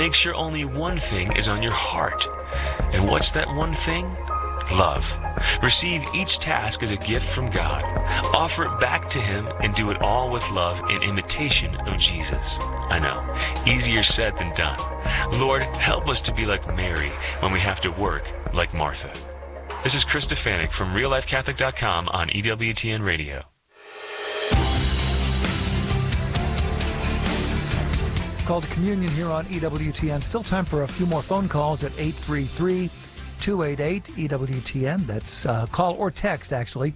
Make sure only one thing is on your heart. And what's that one thing? Love. Receive each task as a gift from God. Offer it back to Him and do it all with love in imitation of Jesus. I know, easier said than done. Lord, help us to be like Mary when we have to work like Martha. This is Chris Stefanik from RealLifeCatholic.com on EWTN Radio. Called Communion here on EWTN. Still time for a few more phone calls at 833-288-EWTN. That's call or text, actually.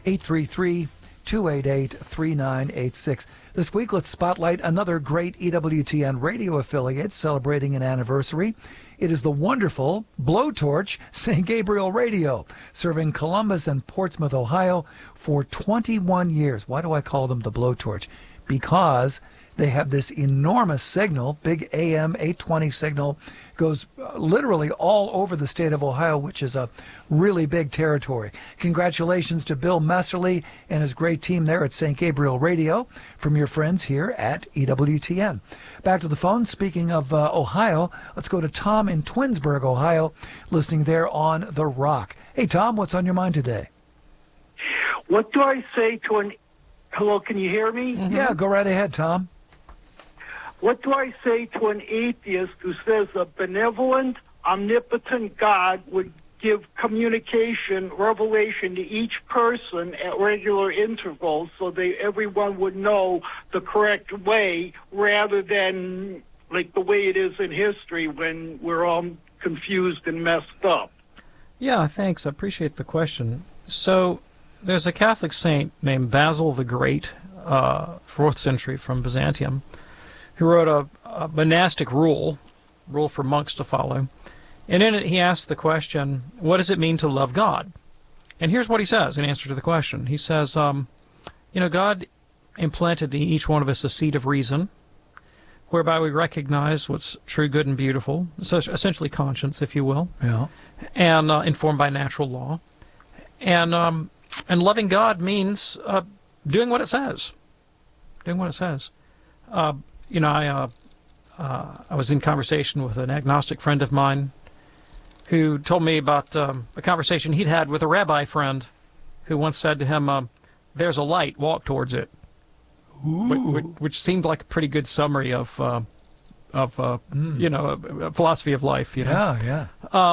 833-288-3986. This week, let's spotlight another great EWTN radio affiliate celebrating an anniversary. It is the wonderful Blowtorch St. Gabriel Radio, serving Columbus and Portsmouth, Ohio for 21 years. Why do I call them the Blowtorch? Because they have this enormous signal, big AM 820 signal, goes literally all over the state of Ohio, which is a really big territory. Congratulations to Bill Messerly and his great team there at St. Gabriel Radio from your friends here at EWTN. Back to the phone. Speaking of Ohio, let's go to Tom in Twinsburg, Ohio, listening there on The Rock. Hey, Tom, what's on your mind today? What do I say to an... Hello, can you hear me? Mm-hmm. Yeah, go right ahead, Tom. What do I say to an atheist who says a benevolent, omnipotent God would give communication, revelation to each person at regular intervals so everyone would know the correct way rather than like the way it is in history when we're all confused and messed up? Yeah, thanks. I appreciate the question. So there's a Catholic saint named Basil the Great, 4th century from Byzantium, who wrote a monastic rule for monks to follow. And in it he asked the question, what does it mean to love God? And here's what he says in answer to the question. He says, God implanted in each one of us a seed of reason, whereby we recognize what's true, good, and beautiful, so essentially conscience, if you will, yeah, and informed by natural law. And loving God means doing what it says. Doing what it says. I was in conversation with an agnostic friend of mine who told me about a conversation he'd had with a rabbi friend who once said to him, there's a light, walk towards it. Which seemed like a pretty good summary of a philosophy of life. Yeah.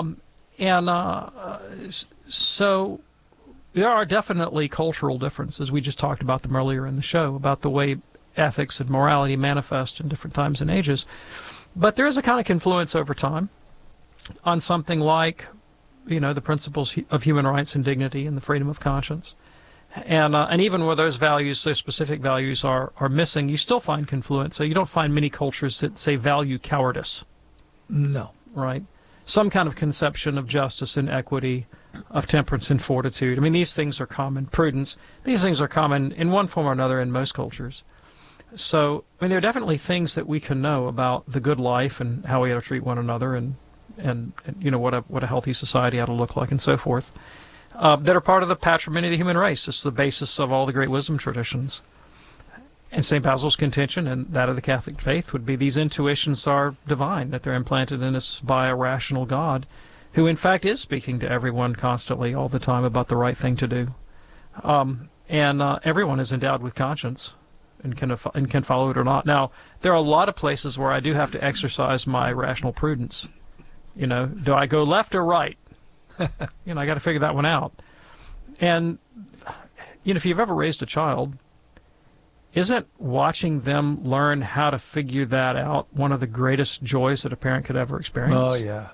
So there are definitely cultural differences. We just talked about them earlier in the show, about the way ethics and morality manifest in different times and ages. But there is a kind of confluence over time on something like, the principles of human rights and dignity and the freedom of conscience. And even where those values, those specific values are missing, you still find confluence. So you don't find many cultures that say value cowardice. No. Right? Some kind of conception of justice and equity, of temperance and fortitude. I mean, these things are common. Prudence. These things are common in one form or another in most cultures. So, there are definitely things that we can know about the good life and how we ought to treat one another and what a healthy society ought to look like and so forth, that are part of the patrimony of the human race. It's the basis of all the great wisdom traditions. And St. Basil's contention, and that of the Catholic faith, would be these intuitions are divine, that they're implanted in us by a rational God, who in fact is speaking to everyone constantly, all the time, about the right thing to do. Everyone is endowed with conscience and can follow it or not. Now, there are a lot of places where I do have to exercise my rational prudence. Do I go left or right? I got to figure that one out. And, if you've ever raised a child, isn't watching them learn how to figure that out one of the greatest joys that a parent could ever experience? Oh, yeah.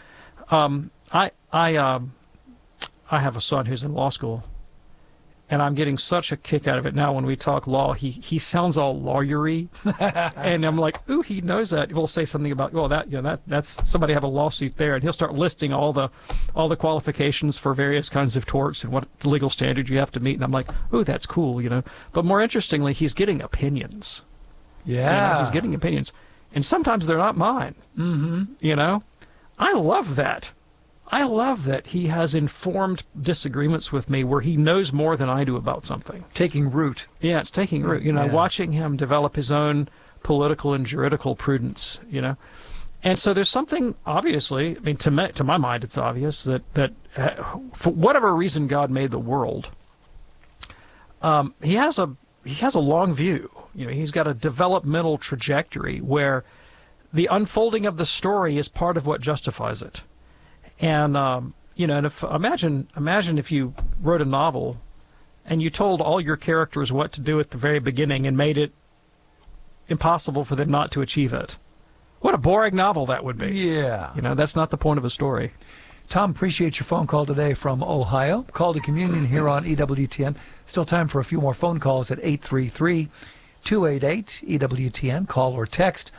I have a son who's in law school, and I'm getting such a kick out of it now when we talk law. He sounds all lawyery, and I'm like, ooh, he knows that. We'll say something about, that's somebody have a lawsuit there, and he'll start listing all the qualifications for various kinds of torts and what legal standards you have to meet, and I'm like, ooh, that's cool, But more interestingly, he's getting opinions. Yeah. He's getting opinions, and sometimes they're not mine. Mm-hmm. I love that. I love that he has informed disagreements with me where he knows more than I do about something. Taking root. Yeah, it's taking root. Watching him develop his own political and juridical prudence, And so there's something, obviously, I mean, to my mind, it's obvious that for whatever reason God made the world, he has a long view. You know, he's got a developmental trajectory where the unfolding of the story is part of what justifies it. And you know, and if imagine if you wrote a novel and you told all your characters what to do at the very beginning and made it impossible for them not to achieve it. What a boring novel that would be. Yeah. You know, that's not the point of a story. Tom, appreciate your phone call today from Ohio. Call to communion here on EWTN. Still time for a few more phone calls at 833-288-EWTN. Call or text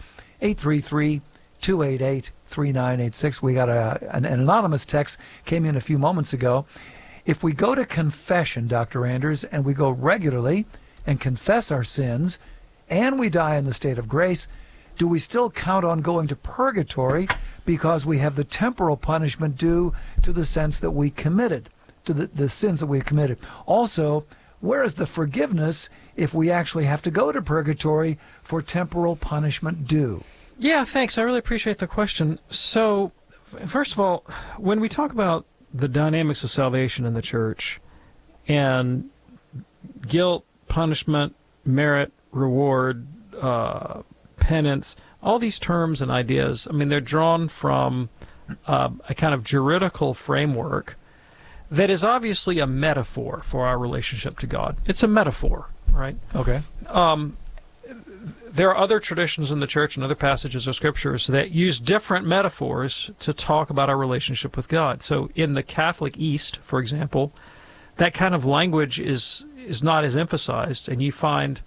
833-288-3986. We got an anonymous text came in a few moments ago. If we go to confession, Dr. Anders, and we go regularly and confess our sins, and we die in the state of grace, do we still count on going to purgatory because we have the temporal punishment due to the sins that we committed, to the sins that we committed? Also, where is the forgiveness if we actually have to go to purgatory for temporal punishment due? Yeah, thanks. I really appreciate the question. So, first of all, when we talk about the dynamics of salvation in the church and guilt, punishment, merit, reward, penance, all these terms and ideas, I mean, they're drawn from a kind of juridical framework that is obviously a metaphor for our relationship to God. It's a metaphor, right? Okay. There are other traditions in the church and other passages of scriptures that use different metaphors to talk about our relationship with God. So in the Catholic East, for example, that kind of language is not as emphasized, and you find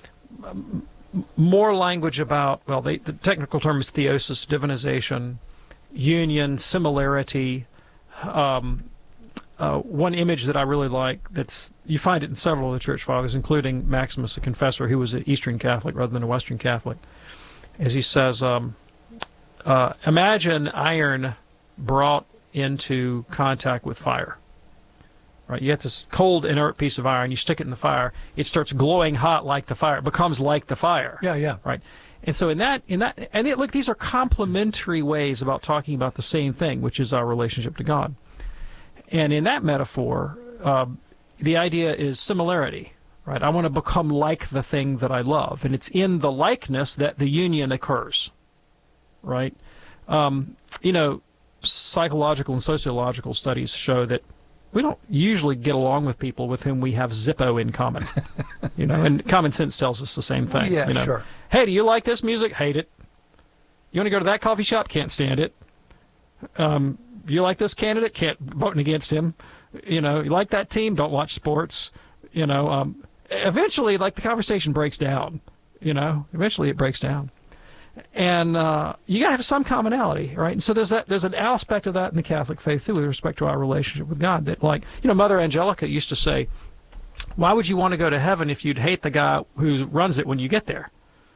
more language about, well, the technical term is theosis, divinization, union, similarity. One image that I really like, you find it in several of the church fathers, including Maximus the Confessor, who was an Eastern Catholic rather than a Western Catholic, as he says, imagine iron brought into contact with fire. Right, you get this cold, inert piece of iron, you stick it in the fire, it starts glowing hot like the fire, it becomes like the fire. Yeah. Right. And so look, these are complementary ways about talking about the same thing, which is our relationship to God. And in that metaphor, the idea is similarity, right? I want to become like the thing that I love, and it's in the likeness that the union occurs, right? You know, psychological and sociological studies show that we don't usually get along with people with whom we have Zippo in common, you know, and common sense tells us the same thing. Yeah, you know? sure. Hey, do you like this music? Hate it. You want to go to that coffee shop? Can't stand it. You like this candidate? Can't voting against him. You know, you like that team? Don't watch sports. You know, eventually, like, the conversation breaks down. You know, eventually it breaks down, and you got to have some commonality, right? And so there's an aspect of that in the Catholic faith too, with respect to our relationship with God. That, like, you know, Mother Angelica used to say, "Why would you want to go to heaven if you'd hate the guy who runs it when you get there?"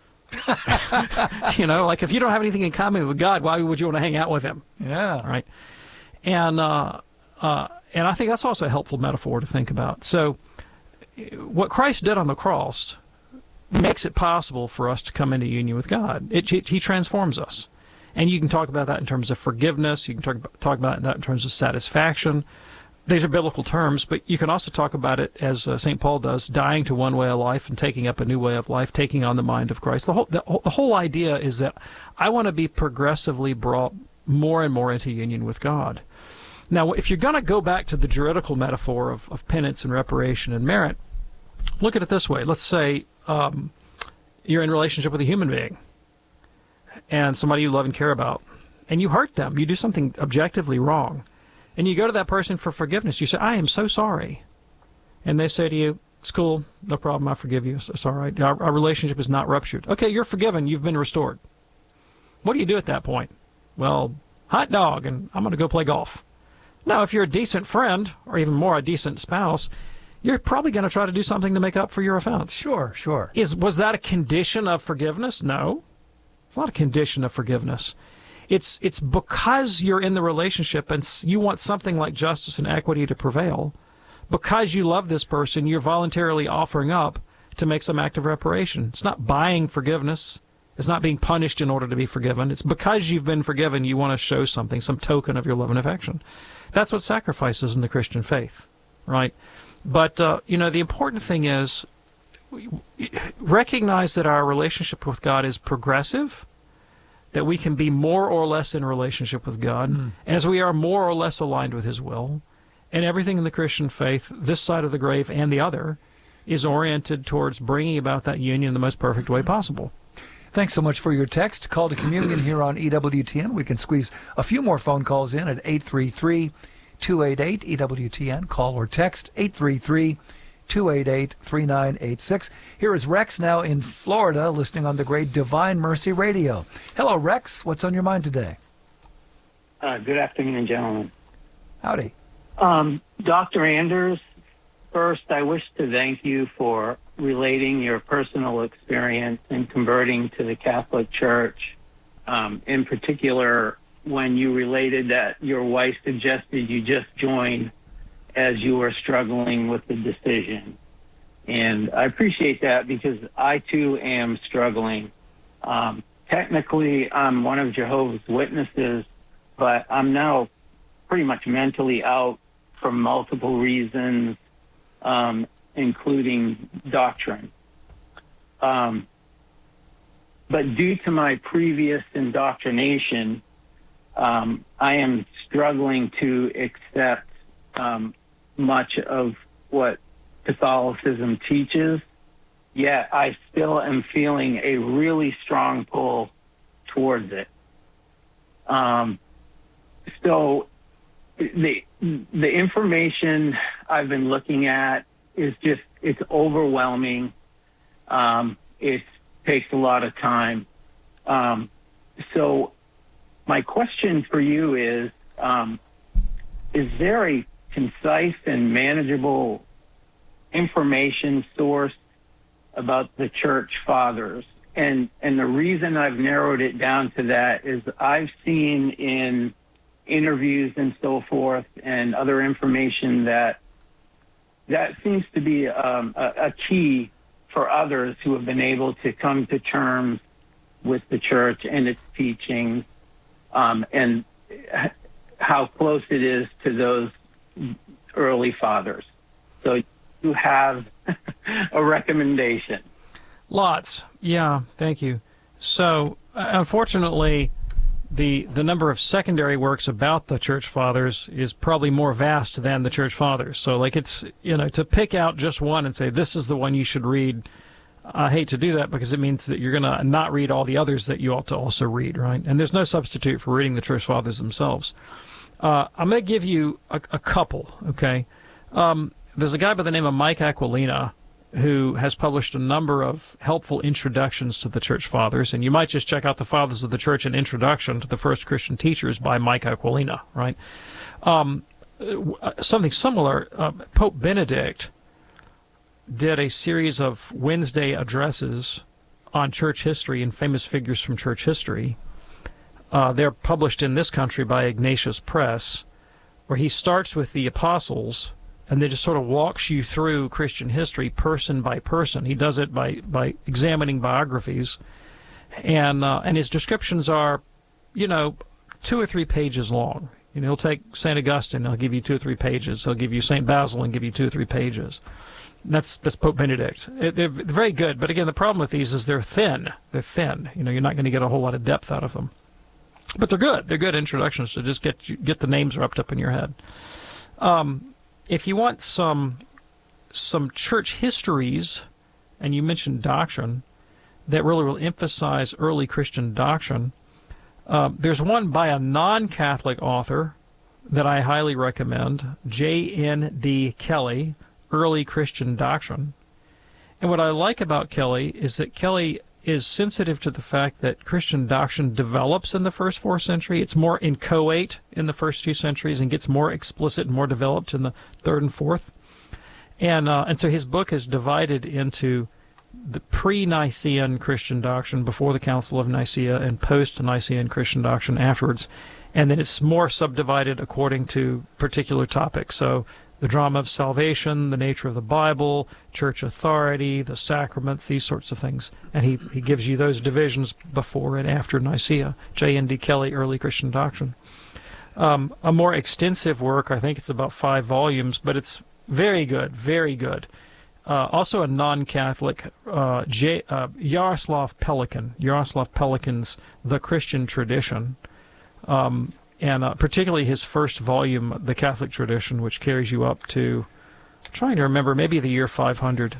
You know, like, if you don't have anything in common with God, why would you want to hang out with him? Yeah. Right. And I think that's also a helpful metaphor to think about. So what Christ did on the cross makes it possible for us to come into union with God. He transforms us. And you can talk about that in terms of forgiveness. You can talk about that in terms of satisfaction. These are biblical terms, but you can also talk about it, as St. Paul does, dying to one way of life and taking up a new way of life, taking on the mind of Christ. The whole idea is that I want to be progressively brought more and more into union with God. Now, if you're going to go back to the juridical metaphor of penance and reparation and merit, look at it this way. Let's say you're in a relationship with a human being and somebody you love and care about, and you hurt them. You do something objectively wrong. And you go to that person for forgiveness. You say, "I am so sorry." And they say to you, "It's cool, no problem, I forgive you. It's all right. Our relationship is not ruptured." Okay, you're forgiven. You've been restored. What do you do at that point? Well, hot dog, and I'm going to go play golf. Now, if you're a decent friend, or even more, a decent spouse, you're probably going to try to do something to make up for your offense. Sure. Was that a condition of forgiveness? No. It's not a condition of forgiveness. It's because you're in the relationship and you want something like justice and equity to prevail. Because you love this person, you're voluntarily offering up to make some act of reparation. It's not buying forgiveness. It's not being punished in order to be forgiven. It's because you've been forgiven, you want to show something, some token of your love and affection. That's what sacrifice is in the Christian faith, right? But, the important thing is recognize that our relationship with God is progressive, that we can be more or less in a relationship with God as we are more or less aligned with His will. And everything in the Christian faith, this side of the grave and the other, is oriented towards bringing about that union in the most perfect way possible. Thanks so much for your text. Call to communion here on EWTN. We can squeeze a few more phone calls in at 833-288-EWTN. Call or text 833-288-3986. Here is Rex now in Florida, listening on the great Divine Mercy Radio. Hello, Rex. What's on your mind today? Good afternoon, gentlemen. Howdy. Dr. Anders, first, I wish to thank you for relating your personal experience in converting to the Catholic Church, in particular when you related that your wife suggested you just join as you were struggling with the decision. And I appreciate that because I, too, am struggling. Technically, I'm one of Jehovah's Witnesses, but I'm now pretty much mentally out for multiple reasons, including doctrine. But due to my previous indoctrination, I am struggling to accept much of what Catholicism teaches, yet I still am feeling a really strong pull towards it. So the information I've been looking at is it's overwhelming. It takes a lot of time. So my question for you is there a concise and manageable information source about the Church Fathers? And the reason I've narrowed it down to that is I've seen in interviews and so forth and other information that seems to be a key for others who have been able to come to terms with the Church and its teachings, and how close it is to those early fathers. So you have a recommendation. Lots. Yeah, thank you. So, unfortunately, the number of secondary works about the Church Fathers is probably more vast than the Church Fathers. So, like, it's, to pick out just one and say, this is the one you should read, I hate to do that because it means that you're going to not read all the others that you ought to also read, right? And there's no substitute for reading the Church Fathers themselves. I'm going to give you a couple, okay? There's a guy by the name of Mike Aquilina who has published a number of helpful introductions to the Church Fathers, and you might just check out the Fathers of the Church, an Introduction to the First Christian Teachers by Mike Aquilina, right? Something similar, Pope Benedict did a series of Wednesday addresses on church history and famous figures from church history. They're published in this country by Ignatius Press, where he starts with the apostles and then just sort of walks you through Christian history person by person. He does it by examining biographies, and his descriptions are, 2 or 3 pages long. He'll take St. Augustine, he'll give you 2 or 3 pages. He'll give you St. Basil and give you 2 or 3 pages. That's Pope Benedict. They're very good, but again, the problem with these is they're thin. They're thin. You're not going to get a whole lot of depth out of them. But they're good. They're good introductions to just get the names wrapped up in your head. If you want some church histories, and you mentioned doctrine, that really will emphasize early Christian doctrine, there's one by a non-Catholic author that I highly recommend, J.N.D. Kelly, Early Christian Doctrine. And what I like about Kelly is that Kelly is sensitive to the fact that Christian doctrine develops in the first 4th century. It's more inchoate in the first 2 centuries and gets more explicit and more developed in the 3rd and 4th. And so his book is divided into the pre-Nicene Christian doctrine before the Council of Nicaea and post-Nicene Christian doctrine afterwards. And then it's more subdivided according to particular topics. So the drama of salvation, the nature of the Bible, church authority, the sacraments, these sorts of things. And he gives you those divisions before and after Nicaea. J.N.D. Kelly, Early Christian Doctrine. A more extensive work, I think it's about 5 volumes, but it's very good, very good. Also a non-Catholic, Yaroslav Pelikan's The Christian Tradition, and particularly his first volume, The Catholic Tradition, which carries you up to, I'm trying to remember, maybe the year 500,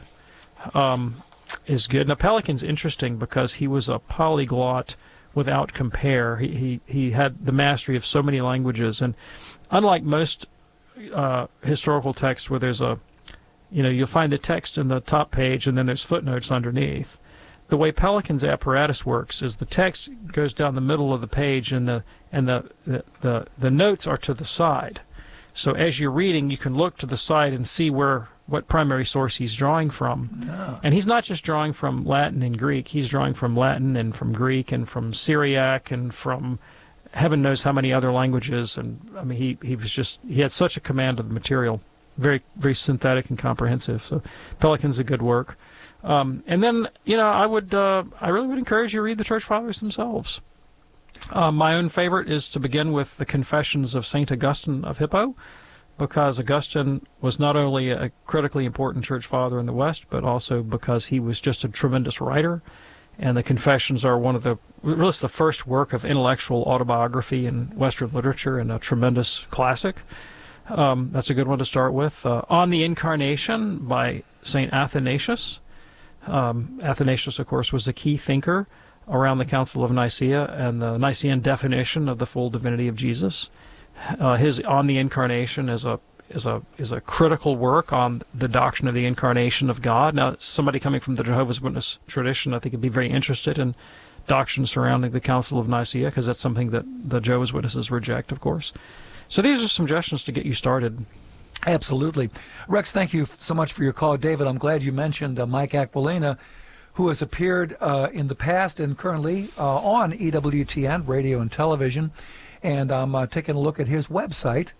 is good. Now, Pelikan's interesting because he was a polyglot without compare. He had the mastery of so many languages, and unlike most historical texts where there's you'll find the text in the top page and then there's footnotes underneath. The way Pelikan's apparatus works is the text goes down the middle of the page and the notes are to the side. So as you're reading, you can look to the side and see what primary source he's drawing from. Oh. And he's not just drawing from Latin and Greek. He's drawing from Latin and from Greek and from Syriac and from heaven knows how many other languages. And I mean, he had such a command of the material. Very, very synthetic and comprehensive. So Pelikan's a good work. And then, I really would encourage you to read the Church Fathers themselves. My own favorite is to begin with the Confessions of St. Augustine of Hippo, because Augustine was not only a critically important church father in the West, but also because he was just a tremendous writer. And the Confessions are really the first work of intellectual autobiography in Western literature and a tremendous classic. That's a good one to start with. On the Incarnation by St. Athanasius. Athanasius, of course, was a key thinker around the Council of Nicaea and the Nicene definition of the full divinity of Jesus. His On the Incarnation is a critical work on the doctrine of the incarnation of God. Now, somebody coming from the Jehovah's Witness tradition, I think, would be very interested in doctrine surrounding the Council of Nicaea, because that's something that the Jehovah's Witnesses reject, of course. So these are suggestions to get you started. Absolutely. Rex, thank you so much for your call. David, I'm glad you mentioned Mike Aquilina, who has appeared in the past and currently on EWTN, radio and television. And I'm taking a look at his website,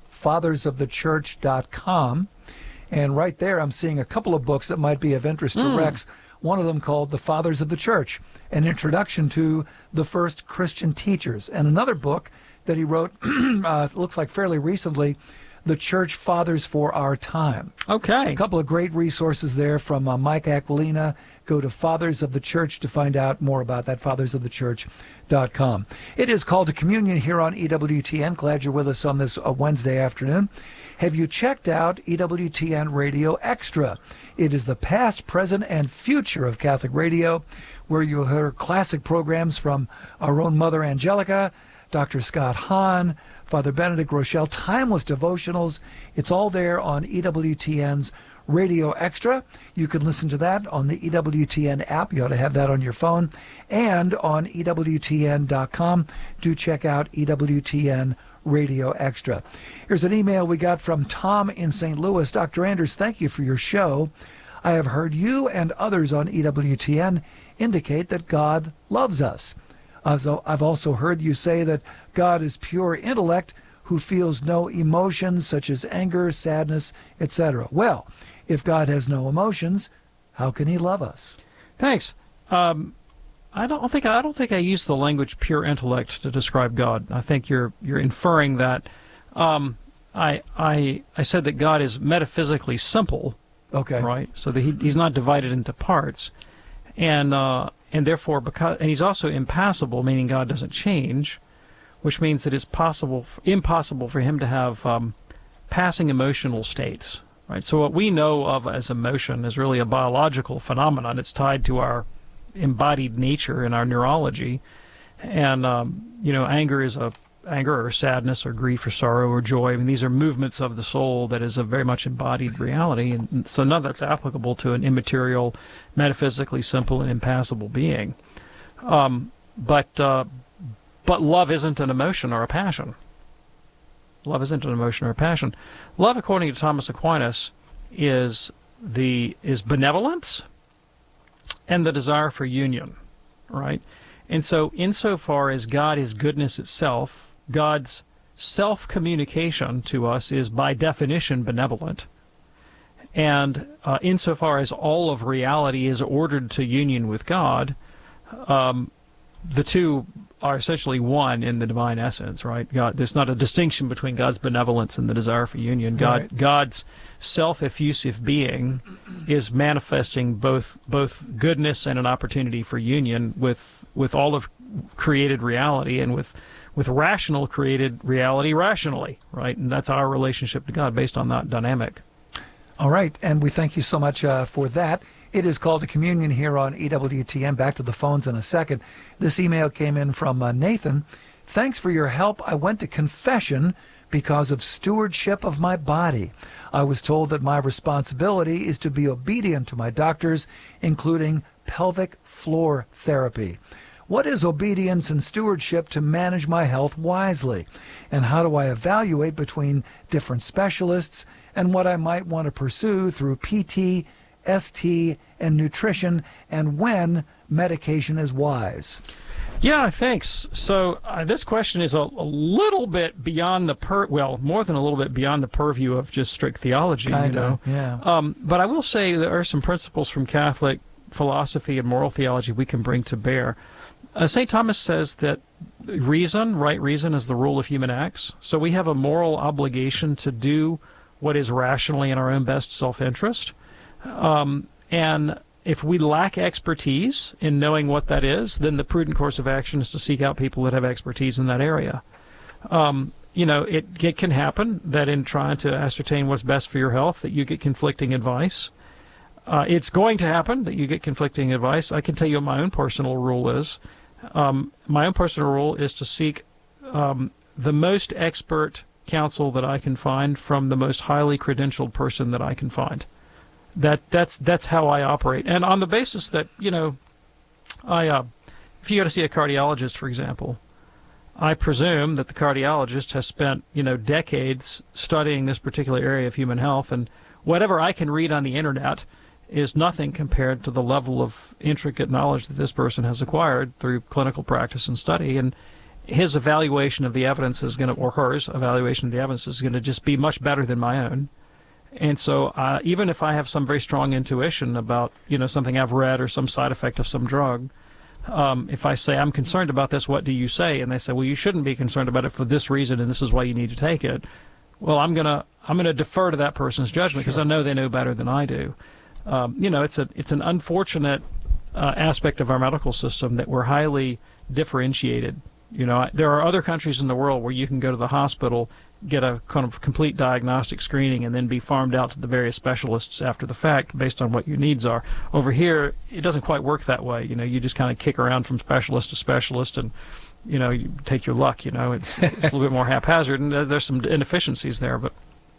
fathersofthechurch.com. And right there I'm seeing a couple of books that might be of interest to Rex. One of them called The Fathers of the Church, an introduction to the first Christian teachers. And another book that he wrote, looks like fairly recently, The Church Fathers for Our Time. Okay. A couple of great resources there from Mike Aquilina. Go to Fathers of the Church to find out more about that, fathersofthechurch.com. It is Called to Communion here on EWTN. Glad you're with us on this Wednesday afternoon. Have you checked out EWTN Radio Extra? It is the past, present, and future of Catholic radio, where you'll hear classic programs from our own Mother Angelica, Dr. Scott Hahn, Father Benedict Rochelle, timeless devotionals. It's all there on EWTN's Radio Extra. You can listen to that on the EWTN app. You ought to have that on your phone. And on EWTN.com. Do check out EWTN Radio Extra. Here's an email we got from Tom in St. Louis. Dr. Anders, thank you for your show. I have heard you and others on EWTN indicate that God loves us. I've also heard you say that God is pure intellect who feels no emotions such as anger, sadness, etc. Well, if God has no emotions, how can he love us? Thanks. I don't think I use the language pure intellect to describe God. I think you're inferring that. I said that God is metaphysically simple. Okay. Right. So that he's not divided into parts, and therefore and he's also impassible, meaning God doesn't change, which means that it's impossible for him to have passing emotional states. Right. So what we know of as emotion is really a biological phenomenon. It's tied to our embodied nature and our neurology, and anger is anger or sadness or grief or sorrow or joy. I mean, these are movements of the soul that is a very much embodied reality, and so none of that's applicable to an immaterial, metaphysically simple and impassible being. But love isn't an emotion or a passion. Love isn't an emotion or a passion. Love, according to Thomas Aquinas, is benevolence and the desire for union, right? And so insofar as God is goodness itself, God's self-communication to us is by definition benevolent. And insofar as all of reality is ordered to union with God, the two are essentially one in the divine essence, right? God, there's not a distinction between God's benevolence and the desire for union. God's self-effusive being is manifesting both goodness and an opportunity for union with all of created reality, and with rational created reality rationally, right? And that's our relationship to God based on that dynamic. All right, and we thank you so much for that. It is called to communion here on EWTN. Back to the phones in a second. This email came in from Nathan. Thanks for your help. I went to confession because of stewardship of my body. I was told that my responsibility is to be obedient to my doctors, including pelvic floor therapy. What is obedience and stewardship to manage my health wisely? And how do I evaluate between different specialists and what I might want to pursue through PT, ST, and nutrition, and when medication is wise? Yeah, thanks. So this question is a little bit beyond the more than a little bit beyond the purview of just strict theology, Kinda, yeah. But I will say there are some principles from Catholic philosophy and moral theology we can bring to bear. St. Thomas says that right reason is the rule of human acts. So we have a moral obligation to do what is rationally in our own best self-interest. And if we lack expertise in knowing what that is, then the prudent course of action is to seek out people that have expertise in that area. It can happen that in trying to ascertain what's best for your health that you get conflicting advice. It's going to happen that you get conflicting advice. I can tell you what my own personal rule is. My own personal rule is to seek the most expert counsel that I can find from the most highly credentialed person that I can find. That's how I operate, and on the basis that if you go to see a cardiologist, for example, I presume that the cardiologist has spent decades studying this particular area of human health, and whatever I can read on the internet is nothing compared to the level of intricate knowledge that this person has acquired through clinical practice and study. And his evaluation of the evidence is going to, or hers evaluation of the evidence is going to just be much better than my own. And so even if I have some very strong intuition about, something I've read or some side effect of some drug, if I say, I'm concerned about this, what do you say? And they say, well, you shouldn't be concerned about it for this reason, and this is why you need to take it. Well, I'm gonna defer to that person's judgment because I know they know better than I do. It's an unfortunate aspect of our medical system that we're highly differentiated. There are other countries in the world where you can go to the hospital, get a kind of complete diagnostic screening, and then be farmed out to the various specialists after the fact based on what your needs are. Over here, it doesn't quite work that way. You just kind of kick around from specialist to specialist, and you take your luck. It's a little bit more haphazard, and there's some inefficiencies there, but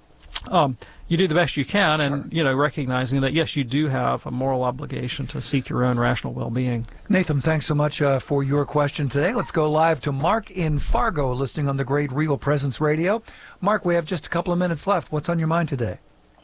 you do the best you can, and recognizing that yes, you do have a moral obligation to seek your own rational well-being. Nathan, thanks so much for your question today. Let's go live to Mark in Fargo, listening on the great Real Presence Radio. Mark, we have just a couple of minutes left. What's on your mind today?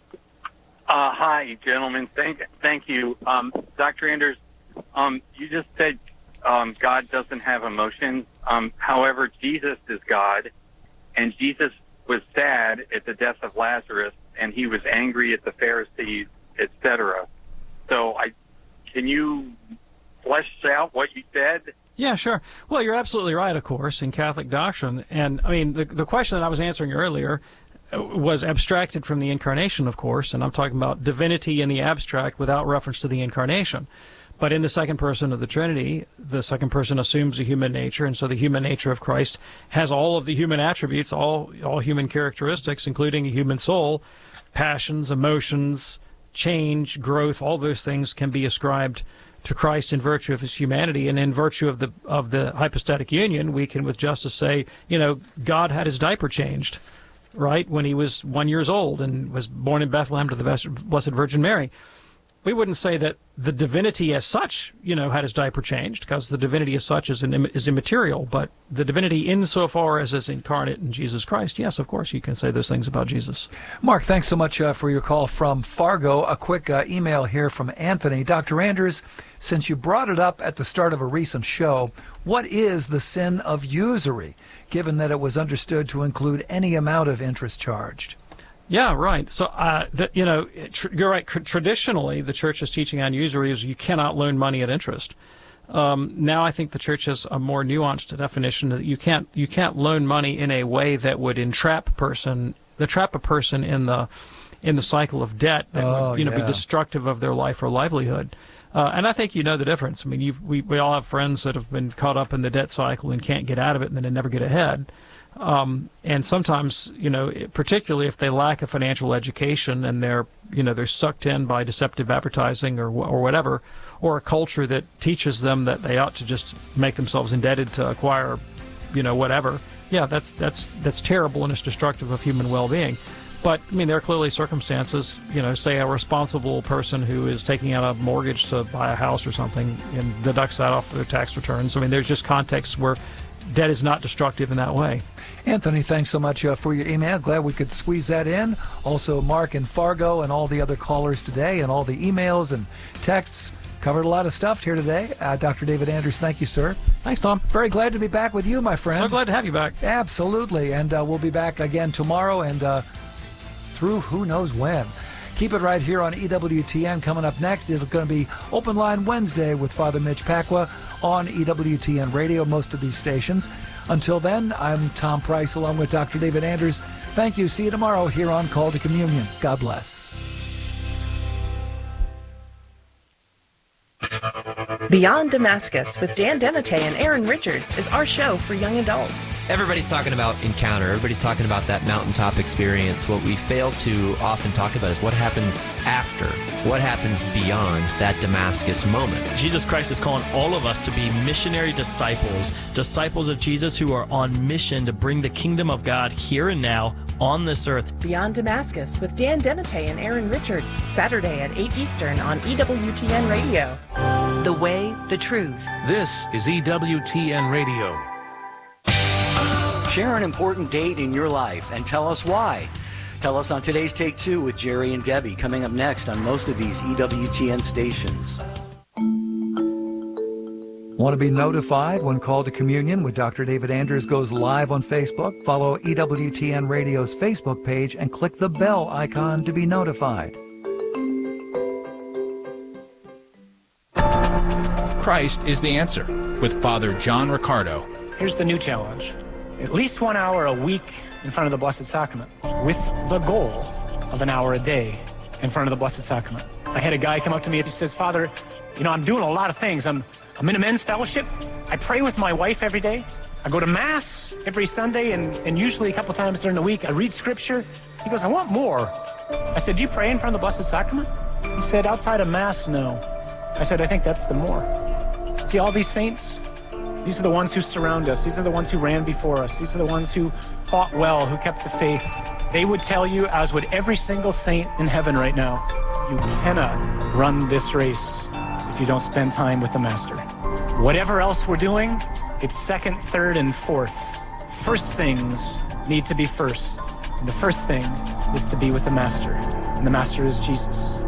Hi, gentlemen. Thank you, Dr. Anders. You just said God doesn't have emotions. However, Jesus is God, and Jesus was sad at the death of Lazarus, and he was angry at the Pharisees, etc. So can you flesh out what you said? Yeah, sure. Well, you're absolutely right, of course, in Catholic doctrine. And, I mean, the question that I was answering earlier was abstracted from the Incarnation, of course, and I'm talking about divinity in the abstract without reference to the Incarnation. But in the second person of the Trinity, the second person assumes a human nature, and so the human nature of Christ has all of the human attributes, all human characteristics, including a human soul. Passions, emotions, change, growth, all those things can be ascribed to Christ in virtue of his humanity, and in virtue of the hypostatic union, we can with justice say, God had his diaper changed, right, when he was 1 year old and was born in Bethlehem to the Blessed Virgin Mary. We wouldn't say that the divinity as such, had his diaper changed, because the divinity as such is immaterial. But the divinity insofar as is incarnate in Jesus Christ, yes, of course, you can say those things about Jesus. Mark, thanks so much for your call from Fargo. A quick email here from Anthony. Dr. Anders, since you brought it up at the start of a recent show, what is the sin of usury, given that it was understood to include any amount of interest charged? Yeah, right. So, you're right. Traditionally, the church's teaching on usury is you cannot loan money at interest. Now I think the church has a more nuanced definition that you can't loan money in a way that would trap a person in the cycle of debt that would be destructive of their life or livelihood. And I think you know the difference. I mean, we all have friends that have been caught up in the debt cycle and can't get out of it, and then they never get ahead. And sometimes, particularly if they lack a financial education and they're sucked in by deceptive advertising or whatever, or a culture that teaches them that they ought to just make themselves indebted to acquire, whatever. Yeah, that's terrible and it's destructive of human well-being. But, I mean, there are clearly circumstances, say a responsible person who is taking out a mortgage to buy a house or something and deducts that off their tax returns. I mean, there's just contexts where debt is not destructive in that way. Anthony, thanks so much for your email. Glad we could squeeze that in. Also, Mark and Fargo and all the other callers today and all the emails and texts. Covered a lot of stuff here today. Dr. David Anders, thank you, sir. Thanks, Tom. Very glad to be back with you, my friend. So glad to have you back. Absolutely. And we'll be back again tomorrow and through who knows when. Keep it right here on EWTN. Coming up next, it's going to be Open Line Wednesday with Father Mitch Pacwa on EWTN Radio, most of these stations. Until then, I'm Tom Price along with Dr. David Anders. Thank you. See you tomorrow here on Call to Communion. God bless. Beyond Damascus with Dan DeMatte and Aaron Richards is our show for young adults. Everybody's talking about encounter. Everybody's talking about that mountaintop experience. What we fail to often talk about is what happens after, what happens beyond that Damascus moment. Jesus Christ is calling all of us to be missionary disciples, disciples of Jesus who are on mission to bring the kingdom of God here and now on this earth. Beyond Damascus with Dan DeMatte and Aaron Richards, Saturday at 8 Eastern on EWTN Radio. The way, the truth. This is EWTN Radio. Share an important date in your life and tell us why. Tell us on today's Take Two with Jerry and Debbie, coming up next on most of these EWTN stations. Want to be notified when Call to Communion with Dr. David Anders goes live on Facebook? Follow EWTN Radio's Facebook page and click the bell icon to be notified. Christ is the Answer with Father John Riccardo. Here's the new challenge. At least 1 hour a week in front of the Blessed Sacrament, with the goal of an hour a day in front of the Blessed Sacrament. I had a guy come up to me and he says, Father, I'm doing a lot of things. I'm in a men's fellowship. I pray with my wife every day. I go to Mass every Sunday and usually a couple times during the week. I read Scripture. He goes, I want more. I said, do you pray in front of the Blessed Sacrament? He said, outside of Mass, no. I said, I think that's the more. See, all these saints, these are the ones who surround us. These are the ones who ran before us. These are the ones who fought well, who kept the faith. They would tell you, as would every single saint in heaven right now, you cannot run this race if you don't spend time with the Master. Whatever else we're doing, it's second, third, and fourth. First things need to be first. And the first thing is to be with the Master. And the Master is Jesus.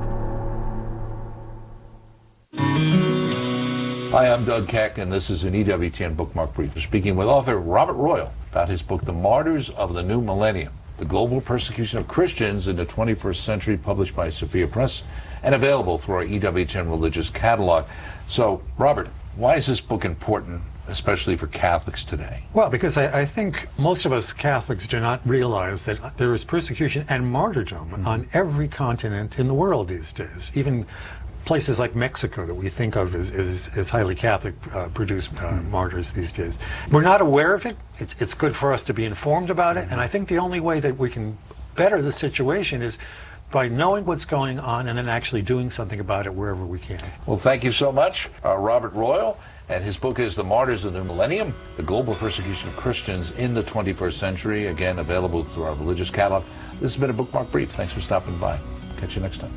Hi, I'm Doug Keck, and this is an EWTN Bookmark Brief. We're speaking with author Robert Royal about his book, The Martyrs of the New Millennium, The Global Persecution of Christians in the 21st Century, published by Sophia Press, and available through our EWTN Religious Catalog. So, Robert, why is this book important, especially for Catholics today? Well, because I think most of us Catholics do not realize that there is persecution and martyrdom on every continent in the world these days. Even places like Mexico that we think of as highly Catholic produce martyrs these days. We're not aware of it. It's good for us to be informed about it, and I think the only way that we can better the situation is by knowing what's going on and then actually doing something about it wherever we can. Well, thank you so much, Robert Royal, and his book is The Martyrs of the New Millennium, The Global Persecution of Christians in the 21st Century, again available through our Religious Catalog. This has been a Bookmark Brief. Thanks for stopping by. Catch you next time.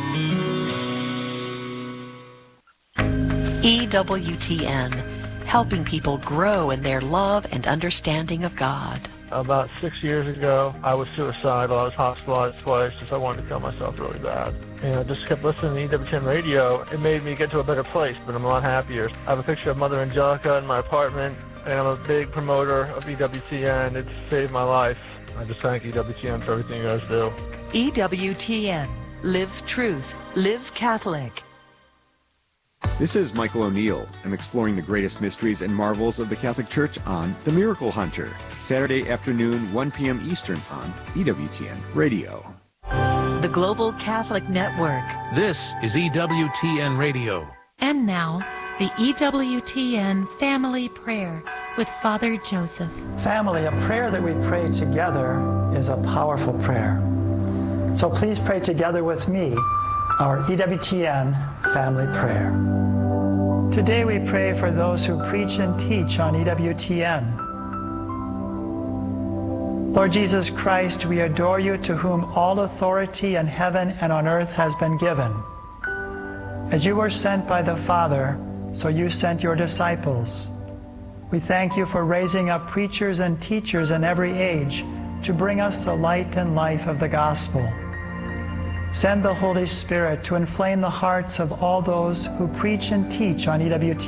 EWTN, helping people grow in their love and understanding of God. About 6 years ago, I was suicidal. I was hospitalized twice because I wanted to kill myself really bad. And I just kept listening to EWTN radio. It made me get to a better place, but I'm a lot happier. I have a picture of Mother Angelica in my apartment. and I'm a big promoter of EWTN. It's saved my life. I just thank EWTN for everything you guys do. EWTN. Live truth. Live Catholic. This is Michael O'Neill. I'm exploring the greatest mysteries and marvels of the Catholic Church on The Miracle Hunter, Saturday afternoon, 1 p.m. Eastern on EWTN Radio. The Global Catholic Network. This is EWTN Radio. And now, the EWTN Family Prayer with Father Joseph. Family, a prayer that we pray together is a powerful prayer. So please pray together with me our EWTN Family Prayer. Today we pray for those who preach and teach on EWTN. Lord Jesus Christ, we adore you, to whom all authority in heaven and on earth has been given. As you were sent by the Father, so you sent your disciples. We thank you for raising up preachers and teachers in every age to bring us the light and life of the gospel. Send the Holy Spirit to inflame the hearts of all those who preach and teach on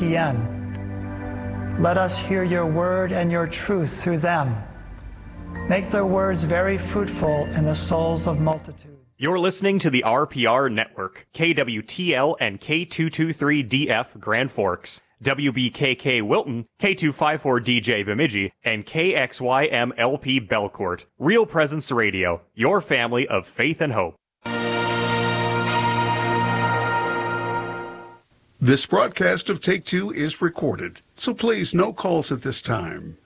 EWTN. Let us hear your word and your truth through them. Make their words very fruitful in the souls of multitudes. You're listening to the RPR Network, KWTL and K223DF Grand Forks, WBKK Wilton, K254DJ Bemidji, and KXYMLP Belcourt. Real Presence Radio, your family of faith and hope. This broadcast of Take Two is recorded, so please no calls at this time.